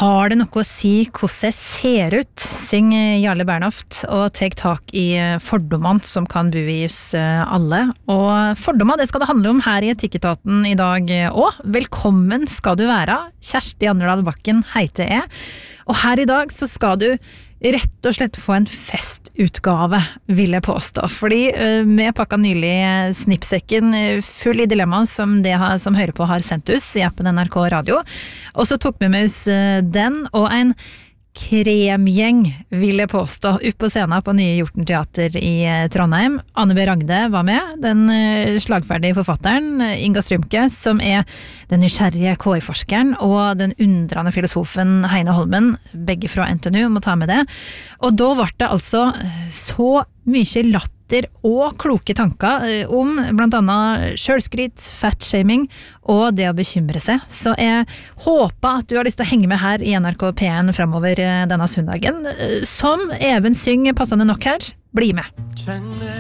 Har det noe å si hvordan jeg ser ut, synger Jarle Bernhoft og tar tak i fordommene som kan bo i oss alle. Og fordommer, det skal det handle om her i Etikketaten i dag også. Velkommen skal du være. Kjersti Anderdal Bakken heter jeg. Og her i dag så skal du rett og slett få en festutgave, vil jeg påstå. Fordi vi pakket nylig Snippsekken full i dilemma som som hører på har sendt oss i appen NRK Radio. Og så tok vi med oss den og en kremgjeng, vil jeg påstå, opp på scenen på Nye Hjorten Teater i Trondheim. Anne B. Ragde var med, den slagferdige forfatteren, Inga Strymke, som den nysgjerrige KI-forskeren, og den undrende filosofen Heine Holmen, begge fra NTNU, må ta med det. Og da var det altså så mye latter og kloke tanker om blant annet selvskryt, fatshaming og det å bekymre seg. Så jeg håper at du har lyst til å henge med her i NRK P1 fremover denne søndagen. Som Even synger passende nok her, bli med.